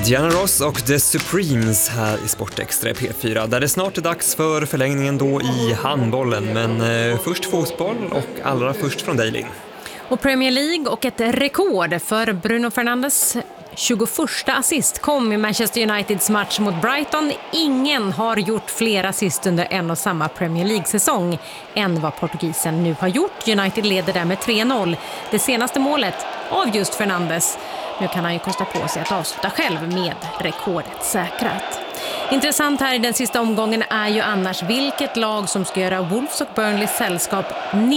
Diana Ross och The Supremes här i Sportextra P4, där det snart är dags för förlängningen då i handbollen. Men först fotboll och allra först från dig, Linn. Och Premier League och ett rekord för Bruno Fernandes 21 assist kom i Manchester Uniteds match mot Brighton. Ingen har gjort fler assist under en och samma Premier League-säsong än vad portugisen nu har gjort. United leder där med 3-0. Det senaste målet av just Fernandes. Nu kan han ju kosta på sig att avsluta själv med rekordet säkrat. Intressant här i den sista omgången är ju annars vilket lag som ska göra Wolves och Burnleys sällskap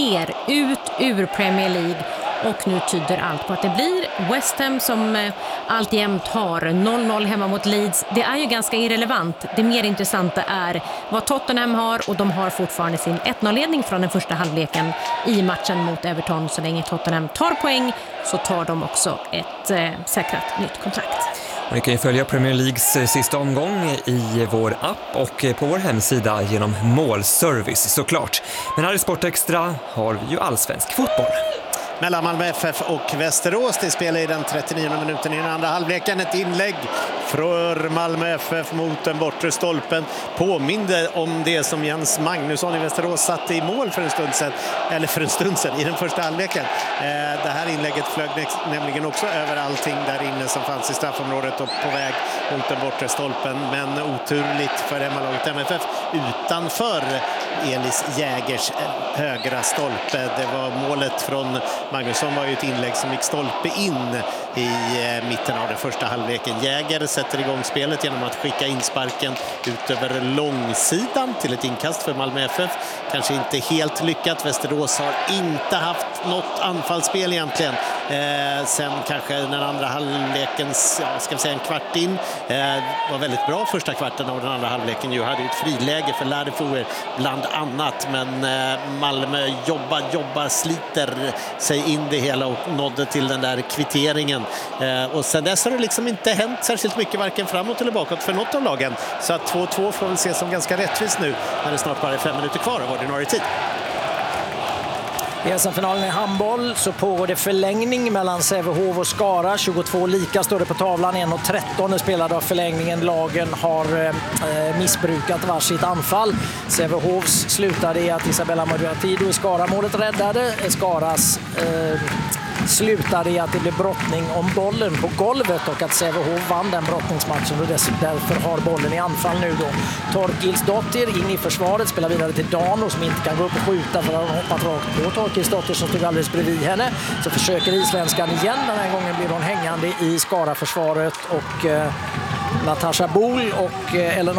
ut ur Premier League. Och nu tyder allt på att det blir West Ham som alltjämt har 0-0 hemma mot Leeds. Det är ju ganska irrelevant. Det mer intressanta är vad Tottenham har, och de har fortfarande sin 1-0-ledning från den första halvleken i matchen mot Everton. Så länge Tottenham tar poäng så tar de också ett säkrat nytt kontrakt. Och ni kan ju följa Premier Leagues sista omgång i vår app och på vår hemsida genom målservice såklart. Men här i Sportextra har vi ju allsvensk fotboll. Mellan Malmö FF och Västerås. Det spelar i den 39 minuten i den andra halvleken. Ett inlägg för Malmö FF mot den bortre stolpen. Påminde om det som Jens Magnusson i Västerås satte i mål för en stund sedan i den första halvleken. Det här inlägget flög nämligen också över allting där inne som fanns i straffområdet och på väg mot den bortre stolpen. Men oturligt för hemmalaget MFF utanför Elis Jägers högra stolpe. Det var målet från Magnusson, var ju ett inlägg som gick stolpe in i mitten av den första halvleken. Jäger sätter igång spelet genom att skicka in sparken ut över långsidan till ett inkast för Malmö FF. Kanske inte helt lyckat. Västerås har inte haft något anfallsspel egentligen. Sen kanske den andra halvlekens, ska vi säga en kvart in, var väldigt bra första kvarten av den andra halvleken. Ju hade ju ett friläge för Lärdefuer bland annat, men Malmö jobbar, sliter sig in det hela och nådde till den där kvitteringen. Och sen dess har det liksom inte hänt särskilt mycket varken framåt eller bakåt för något av lagen. Så att 2-2 får vi se som ganska rättvist nu när det snart bara är 5 minuter kvar av ordinarie tid. I SM-finalen i handboll så pågår det förlängning mellan Sävehof och Skara. 22 lika står det på tavlan, 1:13 är spelade av förlängningen. Lagen har missbrukat varsitt anfall. Sävehofs slutade i att Isabella Modiatido i Skara-målet räddade. Skaras slutade i att det blev brottning om bollen på golvet och att Sävehof vann den brottningsmatchen, och därför har bollen i anfall nu då. Torkilsdottir in i försvaret, spelar vidare till Dano som inte kan gå upp och skjuta för att ha hoppat rakt på Torkilsdottir som stod alldeles bredvid henne. Så försöker isvenskan igen, den här gången blir hon hängande i Skara-försvaret och Natasha Bol och Ellen